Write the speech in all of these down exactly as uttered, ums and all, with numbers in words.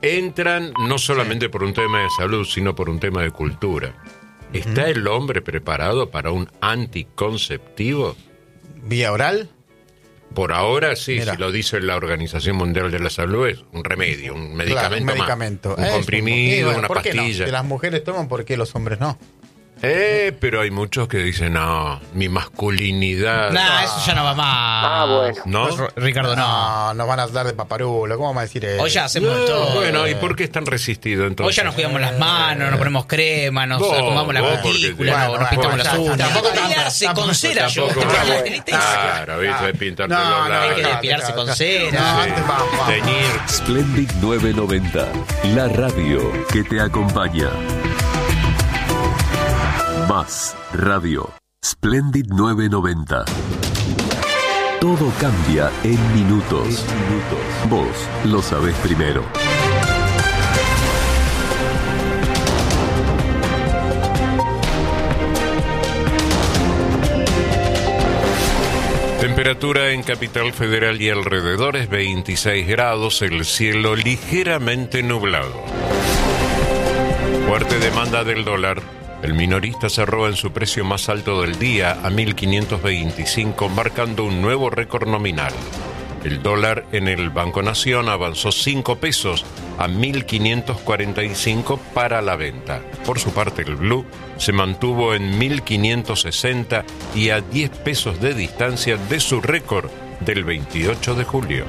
entran no solamente por un tema de salud, sino por un tema de cultura. ¿Está el hombre preparado para un anticonceptivo? ¿Vía oral? Por ahora sí, Mira. si lo dice la Organización Mundial de la Salud, es un remedio, un medicamento, Claro, un medicamento. más. Un Es comprimido, y bueno, una ¿por qué no? pastilla. Si las mujeres toman, ¿por qué los hombres no? Eh, pero hay muchos que dicen, no, mi masculinidad... Nah, eso ya no va más. Ah, bueno. ¿No? Pues, Ricardo, no. No, nos van a hablar de paparulo. ¿Cómo vamos a decir eso? Hoy ya hacemos No, todo. bueno, ¿y por qué es tan resistido entonces? Hoy ya nos cuidamos las manos, nos ponemos crema, nos Vos, acomodamos la vos, porque cutícula, te- no, Bueno, nos pintamos bueno, las ya, uñas. tampoco tanto, Depilarse tampoco- con cera yo. Tampoco, Este programa claro, es triste. claro, ¿viste? De pintarte No, los no, labios. hay que depilarse con cera. No, Sí. antes va, va. Teñir. Splendid novecientos noventa, la radio que te acompaña. Más radio. Splendid novecientos noventa. Todo cambia en minutos. Vos lo sabés primero. Temperatura en Capital Federal y alrededores veintiséis grados, el cielo ligeramente nublado. Fuerte demanda del dólar. El minorista cerró en su precio más alto del día a mil quinientos veinticinco, marcando un nuevo récord nominal. El dólar en el Banco Nación avanzó cinco pesos a mil quinientos cuarenta y cinco para la venta. Por su parte, el blue se mantuvo en mil quinientos sesenta y a diez pesos de distancia de su récord del veintiocho de julio.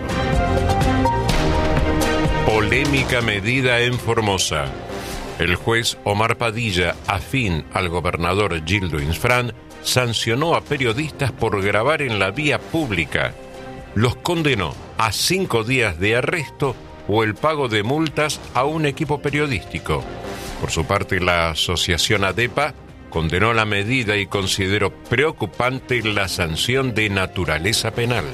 Polémica medida en Formosa. El juez Omar Padilla, afín al gobernador Gildo Insfrán, sancionó a periodistas por grabar en la vía pública. Los condenó a cinco días de arresto o el pago de multas a un equipo periodístico. Por su parte, la asociación ADEPA condenó la medida y consideró preocupante la sanción de naturaleza penal.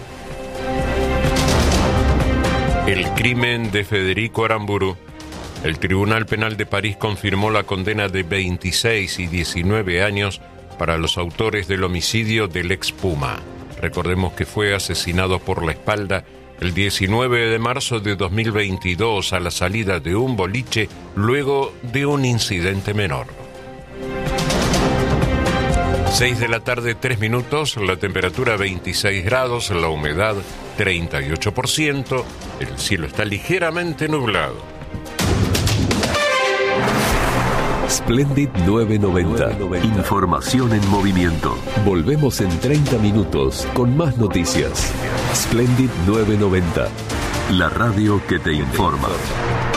El crimen de Federico Aramburu. El Tribunal Penal de París confirmó la condena de veintiséis y diecinueve años para los autores del homicidio del ex Puma. Recordemos que fue asesinado por la espalda el diecinueve de marzo de dos mil veintidós a la salida de un boliche luego de un incidente menor. seis de la tarde, tres minutos, la temperatura veintiséis grados, la humedad treinta y ocho por ciento, el cielo está ligeramente nublado. Splendid novecientos noventa. Información en movimiento. Volvemos en treinta minutos con más noticias. Splendid novecientos noventa. La radio que te informa.